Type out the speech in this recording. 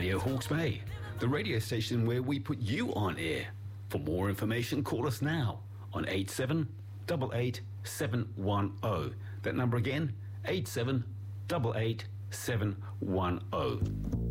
Radio Hawke's Bay, the radio station where we put you on air. For more information, call us now on 8788 That number again, 8788 710.